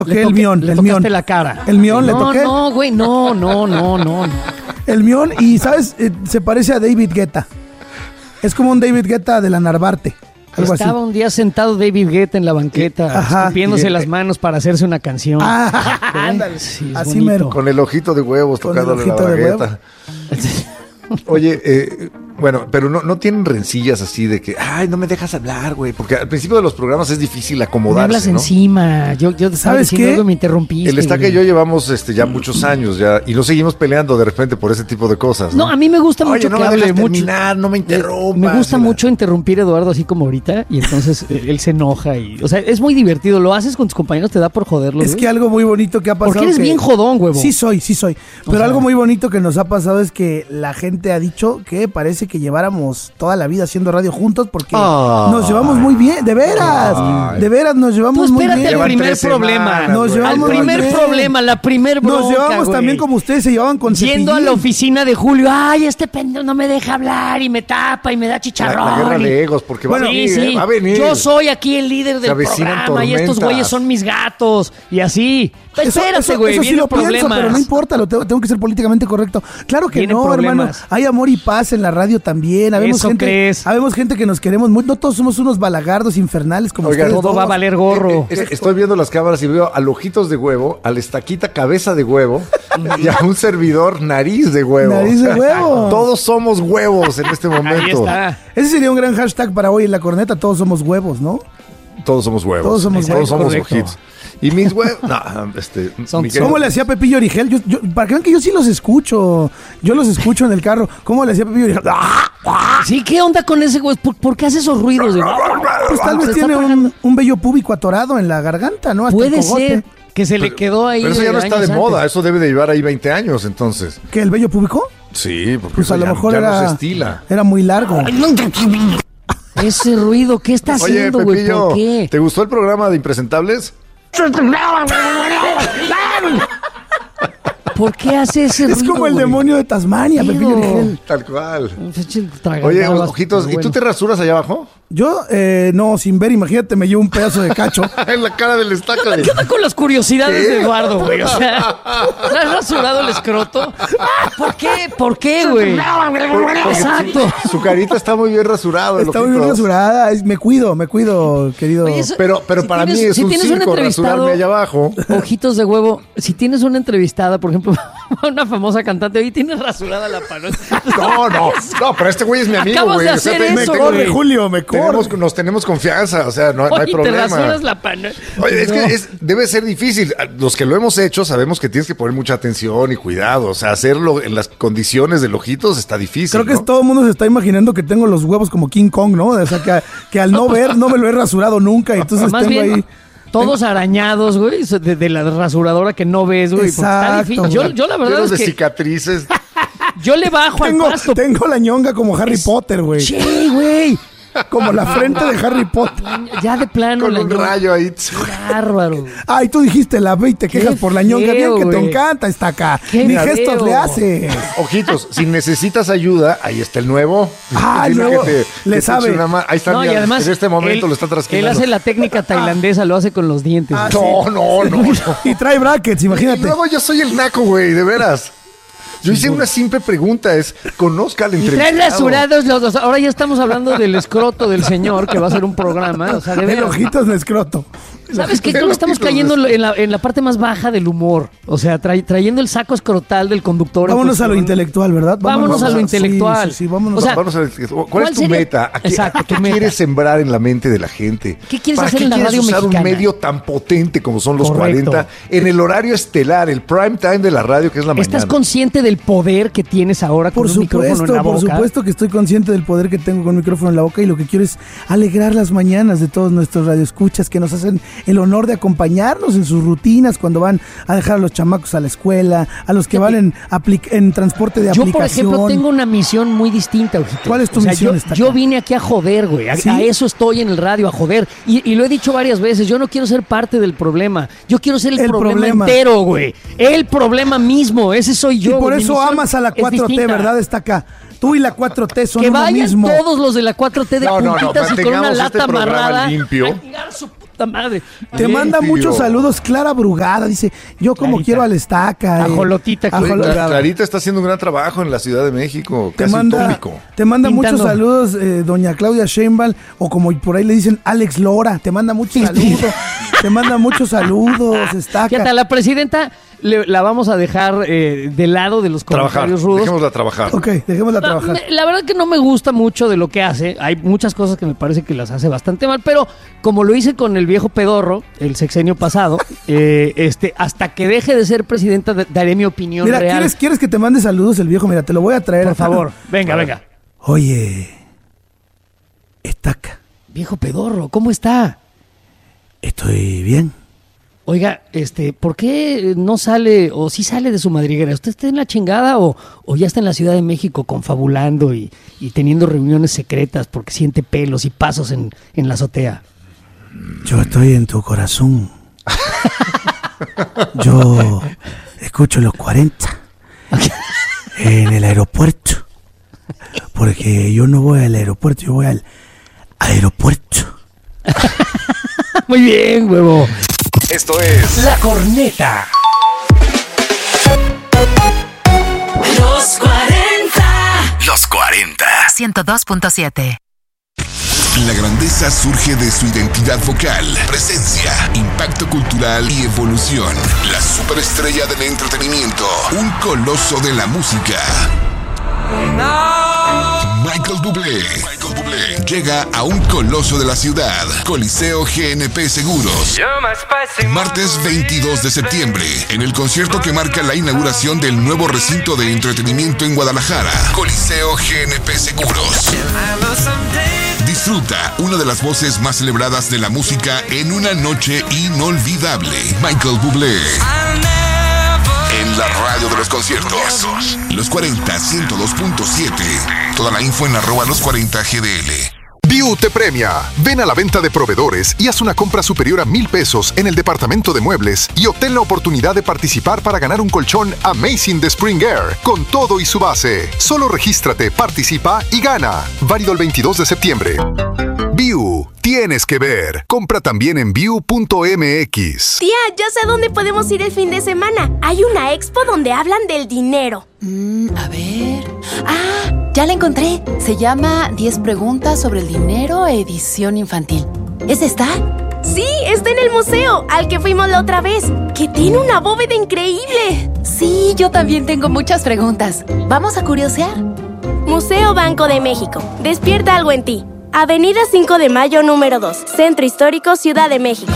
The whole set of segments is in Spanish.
toqué el mión. Le tocaste la cara. El mión le toqué. No, güey, no. El mión, y ¿sabes? Se parece a David Guetta. Es como un David Guetta de la Narvarte. Algo Estaba así. un día sentado David Guetta en la banqueta, escupiéndose las manos para hacerse una canción. Ándale. Sí, así bonito. mero. Con el ojito de huevos Con el tocándole la ojito de bragueta. Oye, bueno, pero no tienen rencillas así de que, ay, no me dejas hablar, güey, porque al principio de los programas es difícil Me acomodarse, hablas ¿no? encima. Yo te estaba ¿Sabes diciendo qué? algo y me interrumpiste. El Estaca y yo llevamos ya muchos años ya y nos seguimos peleando de repente por ese tipo de cosas, ¿no? No, a mí me gusta Oye, mucho no que me hable dejas mucho. terminar, no me interrumpas. Me gusta mucho interrumpir a Eduardo así como ahorita y entonces él se enoja o sea, es muy divertido. Lo haces con tus compañeros, te da por joderlo. Es que algo muy bonito que ha pasado. Porque eres bien jodón, huevo. Sí soy. Pero sea, algo muy bonito que nos ha pasado es que la gente ha dicho que parece que lleváramos toda la vida haciendo radio juntos porque nos llevamos muy bien, de veras. De veras nos Tú llevamos muy espérate bien. al Llevan primer 3 problema. semanas, Nos güey. llevamos Al primer muy bien. problema, la primer bronca, Nos llevamos güey. también como ustedes se llevaban con Yendo a Cepillín. la oficina de Julio, ay, este pendejo no me deja hablar y me tapa y me da chicharrón. La guerra y- de egos, porque va a venir, sí. va a venir. Yo soy aquí el líder Se del avecinan programa y estos tormentas. güeyes son mis gatos y así. Espérate, güey, eso sí vienen lo pienso, problemas. pero no importa, tengo que ser políticamente correcto. Claro que Vienen no, problemas. hermano. Hay amor y paz en la radio también. ¿Eso crees? Habemos gente que nos queremos mucho. No todos somos unos balagardos infernales como Oigan, ustedes Todo dos. va a valer gorro. Estoy viendo las cámaras y veo al Ojitos de Huevo, al Estaquita Cabeza de Huevo y a un servidor Nariz de Huevo. Nariz de Huevo. Todos somos huevos en este momento. Ahí está. Ese sería un gran hashtag para hoy en la corneta. Todos somos huevos, ¿no? Todos somos huevos. Todos somos huevos, correcto. Ojitos. Y mis huevos. No, Son- mi querido- ¿Cómo le hacía Pepillo Origel? Para que vean que yo sí los escucho. Yo los escucho en el carro. ¿Cómo le hacía Pepillo Origel? Sí, ¿qué onda con ese güey? ¿Por qué hace esos ruidos? güey? Pues tal vez Se tiene está pagando. un vello púbico atorado en la garganta, ¿no? Hasta Puede el cogote. ser que se le quedó ahí. Pero eso ya no está de años moda. antes. Eso debe de llevar ahí 20 años, entonces. ¿Que el vello púbico? Sí, porque Pues eso a lo ya, mejor ya no era, se estila. era muy largo. Ese ruido, ¿qué está Oye, haciendo, güey? Pepillo, ¿Por qué? ¿te gustó el programa de Impresentables? ¿Por qué hace ese ruido? Es como el güey? demonio de Tasmania, Miedo. Pepillo Origel. Tal cual. Un pinche tragaldabas, Oye, Ojitos, ¿y bueno. tú te rasuras allá abajo? Yo, no, sin ver, imagínate, me llevo un pedazo de cacho. En la cara del Estaca. ¿Qué onda con las curiosidades ¿Qué? de Eduardo, güey? O sea, ¿traes rasurado el escroto? ¿Por qué? ¿Por qué, güey? Exacto. Su carita está muy bien rasurado. el Está muy bien Ojitos. rasurada. Me cuido, querido. Oye, eso- Pero Si para tienes- mí es si un tienes un circo entrevistado- rasurarme allá abajo. Ojitos de huevo, si tienes una entrevistada, por ejemplo, una famosa cantante, hoy tienes rasurada la pano. No, pero este güey es mi amigo, Acabas güey. de O sea, hacer me eso, corre, güey. Julio, me corre. nos tenemos confianza, o sea, no hay Oye, te problema. rasuras la pana. Oye, es No. que debe ser difícil. Los que lo hemos hecho sabemos que tienes que poner mucha atención y cuidado. O sea, hacerlo en las condiciones del Ojitos está difícil. Creo que ¿no? todo el mundo se está imaginando que tengo los huevos como King Kong, ¿no? O sea, que al no ver, no me lo he rasurado nunca. Y entonces Más tengo bien, ahí. todos arañados, güey, de la rasuradora que no ves, güey. porque está Exacto, difícil. Yo la verdad Llenos es de que cicatrices. yo le bajo al pasto. Tengo la ñonga como Harry Potter, güey. Sí, güey. Como la frente de Harry Potter. Ya de plano. Con la un ñonga. rayo ahí. Qué bárbaro. Ay, tú dijiste la ve y te quejas por la ñonga. feo, Bien que te güey. encanta, está acá. Qué Ni feo. gestos le haces. Ojitos, si necesitas ayuda, ahí está el nuevo. Ah, el Dile nuevo. que Le te sabe. eche una mano. Ahí está, No, y mira, además, en este momento él- lo está Él trasquilando. hace la técnica tailandesa, lo hace con los dientes. Ah, güey. No. Y trae brackets, Y imagínate. luego yo soy el naco, güey, de veras. Yo hice una simple pregunta, es, conozca al Y traen entrevistado. rasurados los dos. Ahora ya estamos hablando del escroto del señor que va a hacer un programa. O sea, de El veras. ojitos de escroto. ¿Sabes qué? Creo que estamos cayendo en la parte más baja del humor. O sea, trayendo el saco escrotal del conductor. en Vámonos a lo cuestión. intelectual, ¿verdad? Vámonos a lo intelectual. Sí, vámonos. O sea, Vamos a ver, ¿cuál ¿cuál es tu sería? meta? ¿A qué, Exacto, a qué tu meta. quieres sembrar en la mente de la gente? ¿Qué quieres ¿Para hacer qué en la quieres radio usar mexicana? un medio tan potente como son los Correcto. 40 en el horario estelar, el prime time de la radio que es la ¿estás mañana? consciente del poder que tienes ahora con Por un micrófono en supuesto, la boca? por supuesto que estoy consciente del poder que tengo con el micrófono en la boca y lo que quiero es alegrar las mañanas de todos nuestros radioescuchas que nos hacen el honor de acompañarnos en sus rutinas cuando van a dejar a los chamacos a la escuela, a los que van en transporte de Yo, aplicación. por ejemplo, tengo una misión muy distinta, Ojito. ¿Cuál es tu misión, Estaca? Yo vine aquí a joder, güey. ¿Sí? A eso estoy en el radio, a joder. Y lo he dicho varias veces, yo no quiero ser parte del problema. Yo quiero ser el problema entero, güey. El problema mismo, ese soy yo. Y por güey. Mi eso misión amas a la es 4T, distinta. ¿verdad? Está acá. Tú y la 4T son Que uno vayan mismo. todos los de la 4T de No, puntitas y con una mantengamos lata este programa amarrada. limpio. A tirar su puta madre. Te manda muchos saludos Clara Brugada, dice, yo como Clarita. quiero al Estaca. Ajolotita. Clarita está haciendo un gran trabajo en la Ciudad de México, Te casi manda utópico. muchos saludos doña Claudia Sheinbaum, o como por ahí le dicen Alex Lora, te manda muchos saludos. Te manda muchos saludos, Estaca. Fíjate, a la presidenta la vamos a dejar de lado de los comentarios rudos. Dejémosla trabajar. Ok, dejémosla trabajar. La verdad que no me gusta mucho de lo que hace. Hay muchas cosas que me parece que las hace bastante mal, pero como lo hice con el viejo pedorro, el sexenio pasado, hasta que deje de ser presidenta daré mi opinión real. Mira, ¿quieres que te mande saludos el viejo? Mira, te lo voy a traer. Por favor, venga. Oye, Estaca. Viejo pedorro, ¿cómo está? Estoy bien. Oiga, ¿por qué no sale, o sí sale de su madriguera? ¿Usted está en la chingada o ya está en la Ciudad de México confabulando y teniendo reuniones secretas porque siente pelos y pasos en la azotea? Yo estoy en tu corazón. Yo escucho los 40 en el aeropuerto. Porque yo no voy al aeropuerto, yo voy al aeropuerto. Muy bien, huevo. Esto es La Corneta. Los 40. Los 40. 102.7. La grandeza surge de su identidad vocal, presencia, impacto cultural y evolución. La superestrella del entretenimiento, un coloso de la música. Michael Bublé llega a un coloso de la ciudad, Coliseo GNP Seguros. Martes 22 de septiembre, en el concierto que marca la inauguración del nuevo recinto de entretenimiento en Guadalajara, Coliseo GNP Seguros. Disfruta una de las voces más celebradas de la música en una noche inolvidable. Michael Bublé. En la radio de los conciertos. Los 40 102.7. Toda la info en @los40GDL. Viu te premia. Ven a la venta de proveedores y haz una compra superior a 1,000 pesos en el departamento de muebles y obtén la oportunidad de participar para ganar un colchón Amazing de Spring Air con todo y su base. Solo regístrate, participa y gana. Válido el 22 de septiembre. Viu, tienes que ver. Compra también en viu.mx. Tía, ya sé a dónde podemos ir el fin de semana. Hay una expo donde hablan del dinero. A ver. Ya la encontré. Se llama 10 preguntas sobre el dinero, edición infantil. ¿Es esta? Sí, está en el museo, al que fuimos la otra vez, que tiene una bóveda increíble. Sí, yo también tengo muchas preguntas. ¿Vamos a curiosear? Museo Banco de México. Despierta algo en ti. Avenida 5 de Mayo, número 2. Centro Histórico, Ciudad de México.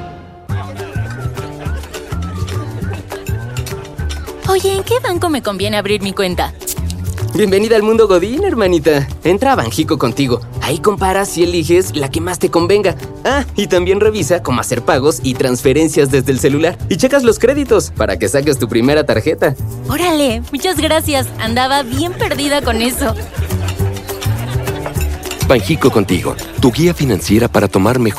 Oye, ¿en qué banco me conviene abrir mi cuenta? Bienvenida al mundo Godín, hermanita. Entra a Banjico contigo. Ahí comparas y eliges la que más te convenga. Y también revisa cómo hacer pagos y transferencias desde el celular. Y checas los créditos para que saques tu primera tarjeta. Órale, muchas gracias. Andaba bien perdida con eso. Banjico contigo, tu guía financiera para tomar mejor